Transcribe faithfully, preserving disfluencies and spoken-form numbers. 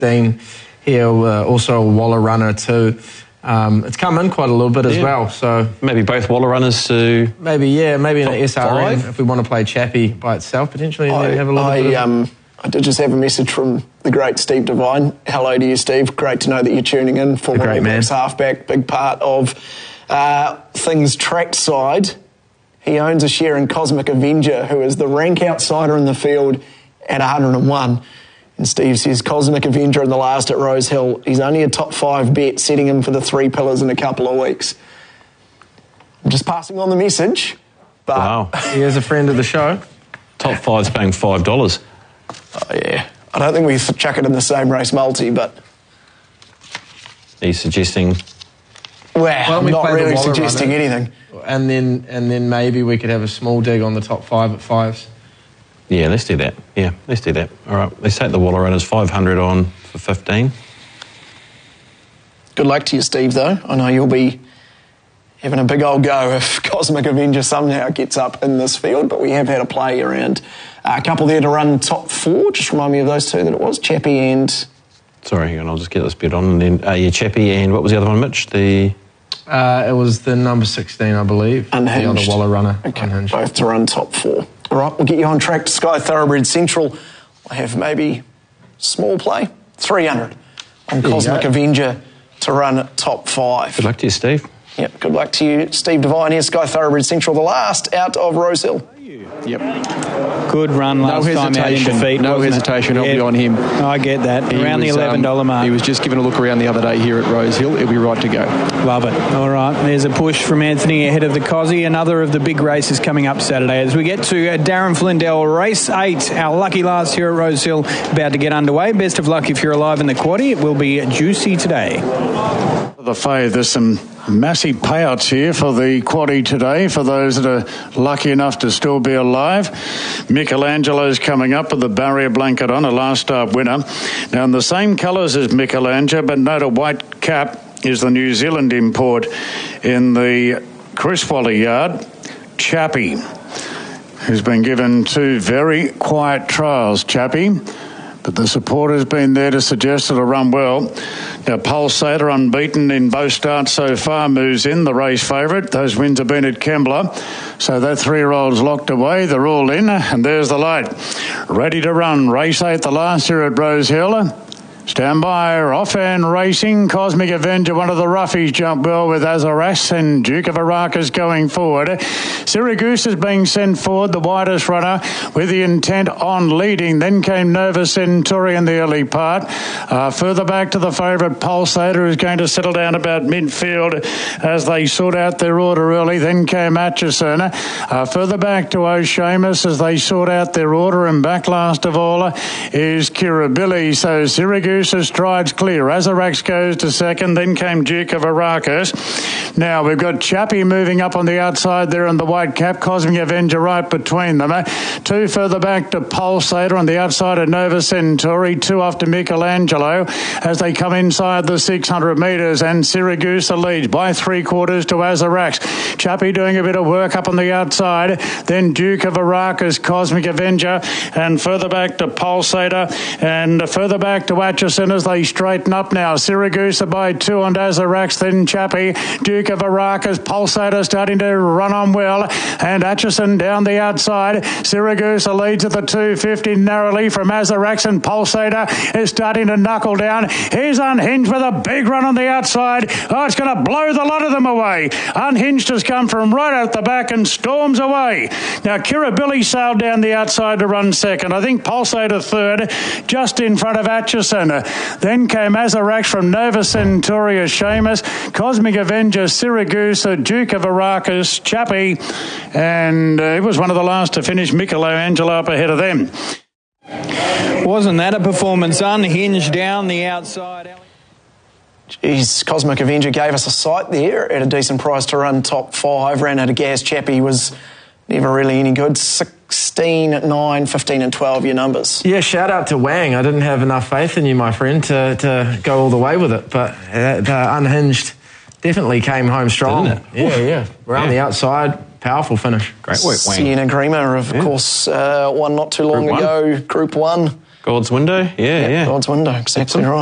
Dean here, uh, also a Waller runner too. Um, it's come in quite a little bit as yeah. well. So maybe both Waller runners to maybe yeah, maybe an S R N five? if we want to play Chappie by itself potentially, and I, then have a little I, bit. Of... Um, I did just have a message from the great Steve Devine. Hello to you, Steve. Great to know that you're tuning in. Former All Blacks halfback, big part of uh, things track side. He owns a share in Cosmic Avenger, who is the rank outsider in the field at one hundred and one. And Steve says Cosmic Avenger in the last at Rose Hill. He's only a top five bet, setting him for the three pillars in a couple of weeks. I'm just passing on the message. But wow. He is a friend of the show. Top five's paying five dollars. Oh, yeah. I don't think we chuck it in the same race multi, but... He's suggesting... Well, I'm not really suggesting runner, anything. And then, and then maybe we could have a small dig on the top five at fives. Yeah, let's do that. Yeah, let's do that. All right, let's take the Waller runners five hundred on for fifteen. Good luck to you, Steve, though. I know you'll be having a big old go if Cosmic Avenger somehow gets up in this field, but we have had a play around. Uh, a couple there to run top four. Just remind me of those two that it was, Chappie and... Sorry, hang on, I'll just get this bit on. And then, uh, yeah, Chappie and what was the other one, Mitch? The... Uh, it was the number sixteen, I believe. Unhinged. The other Waller runner. Okay, Unhinged. Both to run top four. All right, we'll get you on track to Sky Thoroughbred Central. I have maybe small play, three hundred on there Cosmic Avenger to run top five. Good luck to you, Steve. Yep, good luck to you, Steve Devine here, Sky Thoroughbred Central, the last out of Rose Hill. Yep. Good run last no time out in defeat. No hesitation, I'll yeah, be on him. I get that. He around was, the eleven dollars um, mark. He was just given a look around the other day here at Rose Hill. He'll be right to go. Love it. All right, there's a push from Anthony ahead of the Cozzy. Another of the big races coming up Saturday. As we get to uh, Darren Flindell, race eight, our lucky last here at Rose Hill, about to get underway. Best of luck if you're alive in the quaddie. It will be juicy today. The Fave, there's some massive payouts here for the quaddie today for those that are lucky enough to still be alive. Michelangelo's coming up with the barrier blanket on, a last start winner. Now in the same colours as Michelangelo, but note a white cap, is the New Zealand import in the Chris Waller yard, Chappie, who's been given two very quiet trials, Chappie. But the support has been there to suggest it'll run well. Now, Pulsator, unbeaten in both starts so far, moves in, the race favourite. Those wins have been at Kembla. So that three-year-old's locked away. They're all in, and there's the light. Ready to run. Race eight, the last year at Rose Hill. Stand by, off and racing. Cosmic Avenger, one of the roughies, jumped well with Azaras, and Duke of Arrakis going forward. Syracuse is being sent forward, the widest runner, with the intent on leading. Then came Nova Centauri in the early part. Uh, further back to the favourite Pulsator, who's going to settle down about midfield as they sort out their order early. Then came Atchison. Uh, further back to O'Shamus as they sort out their order, and back last of all is Kirribilli. So Syracuse strides clear. Azarax goes to second, then came Duke of Arrakis. Now we've got Chappie moving up on the outside there in the white cap, Cosmic Avenger right between them. Two further back to Pulsator on the outside of Nova Centauri, two off to Michelangelo as they come inside the six hundred metres, and Syracuse leads by three quarters to Azarax. Chappie doing a bit of work up on the outside, then Duke of Arrakis, Cosmic Avenger, and further back to Pulsator, and further back to Atchison as they straighten up now. Syracuse by two on Azarax, then Chappie, Duke of Arrakis, Pulsator starting to run on well, and Atchison down the outside. Syracuse leads at the two fifty narrowly from Azarax, and Pulsator is starting to knuckle down. Here's Unhinged with a big run on the outside. Oh, it's going to blow the lot of them away. Unhinged has come from right out the back and storms away. Now Kirribilli sailed down the outside to run second. I think Pulsator third, just in front of Atchison. Then came Azarax from Nova Centauri, Seamus, Cosmic Avenger, Syracuse, Duke of Arrakis, Chappie, and uh, it was one of the last to finish. Michelangelo up ahead of them. Wasn't that a performance? Unhinged down the outside. Jeez, Cosmic Avenger gave us a sight there at a decent price to run top five. Ran out of gas. Chappie was never really any good. sixteen, nine, fifteen and twelve, your numbers. Yeah, shout out to Wang. I didn't have enough faith in you, my friend, to, to go all the way with it. But uh, the Unhinged definitely came home strong. Didn't it? Yeah, yeah. Around yeah. the outside, powerful finish. Great work, Wang. Sienna Grima, of yeah. course, uh, won not too long Group ago. one. Group one. God's window? Yeah, yeah. yeah. God's window, exactly right.